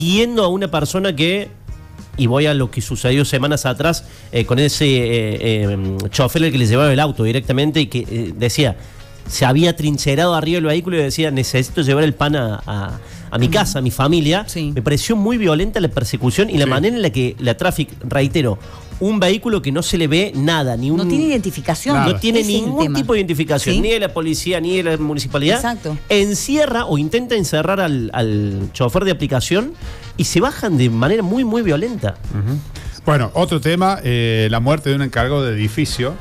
Yendo a una persona que, y voy a lo que sucedió semanas atrás con ese chofer el que le llevaba el auto directamente y que decía, se había trincherado arriba del vehículo y decía, necesito llevar el pan a mi casa, a mi familia. Sí. Me pareció muy violenta la persecución y la manera en la que la Traffic, reitero, un vehículo que no se le ve nada, ni un... No tiene identificación. No tiene Ese es el ningún tema. tipo de identificación, ¿Sí? ni de la policía, ni de la municipalidad. Exacto. Encierra o intenta encerrar al chofer de aplicación y se bajan de manera muy, muy violenta. Bueno, otro tema, la muerte de un encargado de edificio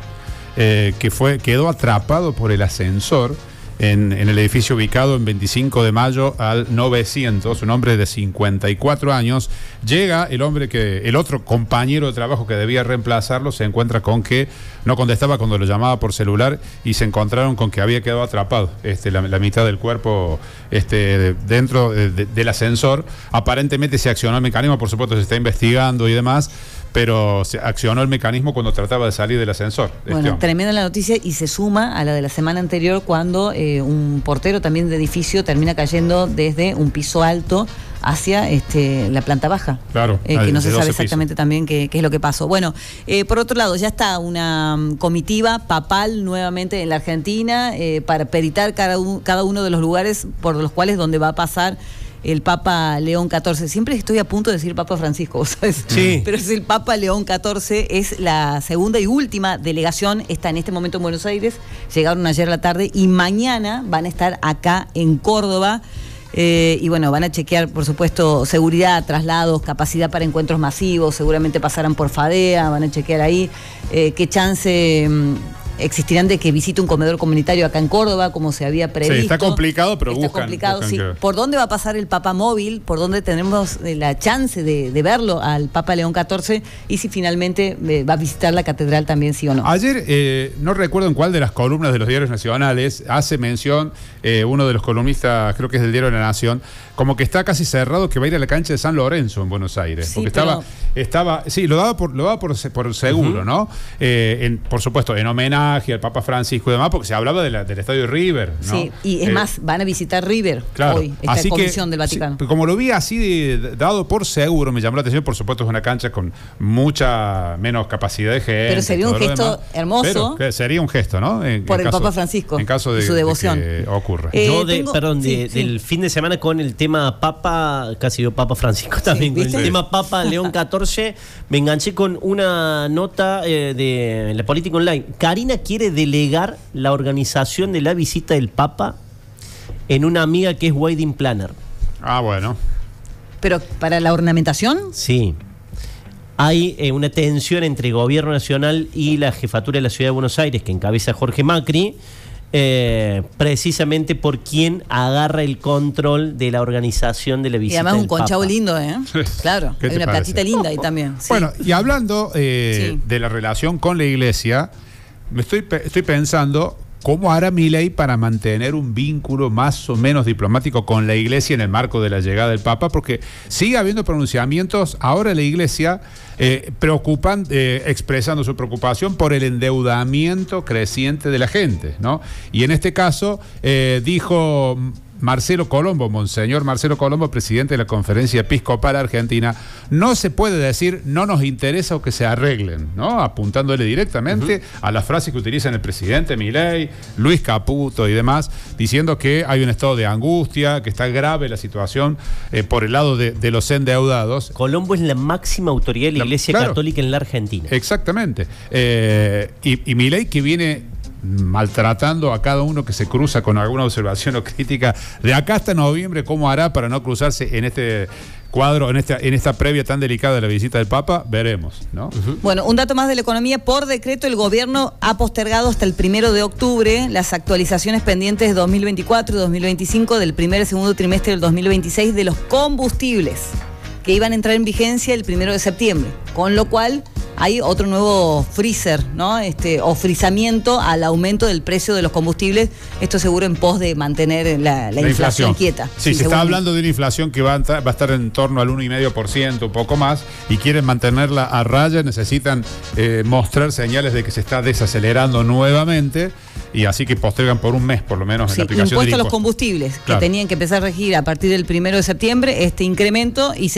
que quedó atrapado por el ascensor en el edificio ubicado en 25 de mayo al 900, un hombre de 54 años. Llega el otro compañero de trabajo que debía reemplazarlo, se encuentra con que no contestaba cuando lo llamaba por celular y se encontraron con que había quedado atrapado la mitad del cuerpo dentro del ascensor. Aparentemente se accionó el mecanismo, por supuesto se está investigando y demás, pero se accionó el mecanismo cuando trataba de salir del ascensor. Bueno, tremenda la noticia y se suma a la de la semana anterior cuando un portero también de edificio termina cayendo desde un piso alto hacia la planta baja. Claro. Que no se sabe exactamente también qué es lo que pasó. Bueno, por otro lado, ya está una comitiva papal nuevamente en la Argentina para peritar cada uno de los lugares por los cuales donde va a pasar el Papa León XIV. Siempre estoy a punto de decir Papa Francisco, ¿sabes? Sí. Pero es el Papa León XIV, es la segunda y última delegación, está en este momento en Buenos Aires, llegaron ayer a la tarde y mañana van a estar acá en Córdoba. Y bueno, van a chequear, por supuesto, seguridad, traslados, capacidad para encuentros masivos, seguramente pasarán por Fadea, van a chequear ahí qué chance existirán de que visite un comedor comunitario acá en Córdoba, como se había previsto. Sí, está complicado, pero está buscan sí. que... ¿Por dónde va a pasar el Papa móvil? ¿Por dónde tenemos la chance de verlo al Papa León XIV? Y si finalmente va a visitar la catedral también, sí o no. Ayer, no recuerdo en cuál de las columnas de los diarios nacionales, hace mención uno de los columnistas, creo que es del diario de La Nación, como que está casi cerrado que va a ir a la cancha de San Lorenzo en Buenos Aires. Sí, porque pero... estaba sí, lo daba por seguro, ¿no? Por supuesto, en homenaje al Papa Francisco y demás, porque se hablaba del estadio River, ¿no? Sí, y es más, van a visitar River hoy, esta así comisión que, del Vaticano. Sí, como lo vi así dado por seguro, me llamó la atención. Por supuesto es una cancha con mucha menos capacidad de gente. Pero sería un gesto hermoso. Pero sería un gesto, ¿no? Por el Papa Francisco, en caso de su devoción. De que ocurra. Yo del fin de semana con el tema Papa, casi yo Papa Francisco también, Sí, con el tema Papa León XIV, me enganché con una nota de la Política Online. Karina quiere delegar la organización de la visita del Papa en una amiga que es wedding planner. Ah, bueno. ¿Pero para la ornamentación? Sí. Hay una tensión entre el gobierno nacional y la jefatura de la ciudad de Buenos Aires, que encabeza Jorge Macri, precisamente por quien agarra el control de la organización de la visita. Y además del un conchavo Papa. lindo, ¿eh? Claro, ¿Qué hay te una parece? platita linda ahí también. Sí. Bueno, y hablando Sí. de la relación con la iglesia, estoy pensando cómo hará Milei para mantener un vínculo más o menos diplomático con la iglesia en el marco de la llegada del Papa, porque sigue habiendo pronunciamientos ahora la iglesia expresando su preocupación por el endeudamiento creciente de la gente, ¿no? Y en este caso dijo Marcelo Colombo, Monseñor Marcelo Colombo, presidente de la Conferencia Episcopal Argentina, no se puede decir no nos interesa o que se arreglen, ¿no? Apuntándole directamente a las frases que utilizan el presidente Milei, Luis Caputo y demás, diciendo que hay un estado de angustia, que está grave la situación por el lado de los endeudados. Colombo es la máxima autoridad de la Iglesia Católica en la Argentina. Exactamente. Y Milei, que viene maltratando a cada uno que se cruza con alguna observación o crítica de acá hasta noviembre, ¿cómo hará para no cruzarse en este cuadro, en esta previa tan delicada de la visita del Papa? Veremos, ¿no? Bueno, un dato más de la economía. Por decreto, el gobierno ha postergado hasta el 1 de octubre las actualizaciones pendientes de 2024 y 2025 del primer y segundo trimestre del 2026 de los combustibles, que iban a entrar en vigencia el 1 de septiembre, con lo cual hay otro nuevo freezer, ¿no? O frizamiento al aumento del precio de los combustibles. Esto seguro en pos de mantener la inflación quieta. Sí, se está hablando de una inflación que va a estar en torno al 1,5%, un poco más, y quieren mantenerla a raya, necesitan mostrar señales de que se está desacelerando nuevamente, y así que postergan por un mes por lo menos en la aplicación del impuesto a los combustibles, que tenían que empezar a regir a partir del 1 de septiembre, este incremento, y